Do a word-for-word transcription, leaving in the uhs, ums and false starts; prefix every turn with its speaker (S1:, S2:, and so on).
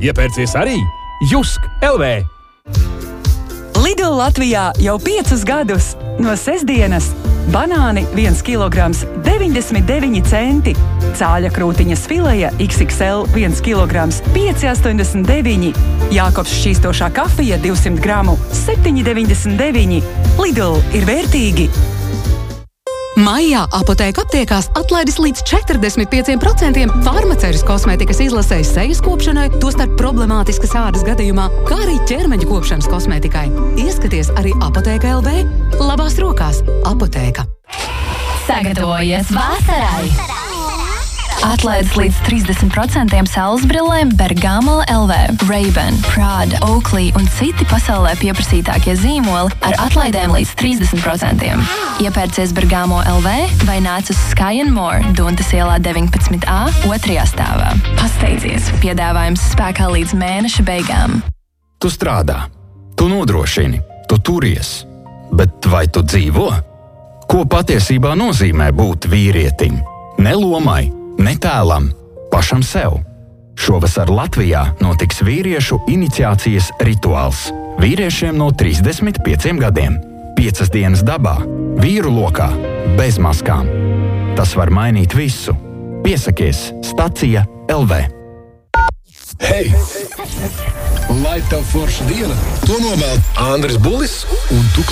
S1: Iepērcies arī Jusk L V.
S2: Lidl Latvijā jau piecus gadus. No sestdienas banāni viens kilograms deviņdesmit deviņi centi, cāļa krūtiņas fileja X X L viens kilograms pieci astoņdesmit deviņi, Jākobs šķīstošā kafija divsimt gramu septiņi deviņdesmit deviņi. Lidl ir vērtīgi!
S3: Maijā Apotēka aptiekās atlaides līdz četrdesmit pieciem procentiem farmaceitas kosmētikas izlasējas sejas kopšanai, tostarp problemātiskas ādas gadījumā, kā arī ķermeņa kopšanas kosmētikai. Ieskaties arī Apotēka L V. Labās rokās Apotēka.
S4: Sagatavojies vasarai! Atlaides līdz trīsdesmit procentiem saules brillēm Bergamo L V, Ray-Ban, Prada, Oakley un citi pasaulē pieprasītākie zīmoli ar atlaidēm līdz trīsdesmit procentiem. Iepērcies Bergamo L V vai nāc uz Sky and More, Duntas ielā deviņpadsmit A, otrajā stāvā. Pasteidzies, piedāvājums spēkā līdz mēneša beigām.
S5: Tu strādā, tu nodrošini, tu turies, bet vai tu dzīvo? Ko patiesībā nozīmē būt vīrietim? Ne lomai, ne tēlam, pašam sev. Šovasar Latvijā notiks vīriešu iniciācijas rituāls. Vīriešiem no trīsdesmit pieciem gadiem. Piecas dienas dabā, vīru lokā, bez maskām. Tas var mainīt visu. Piesakies Stacija L V.
S6: Hei! Lai tev forša diena! To novēl Andris Bulis un tu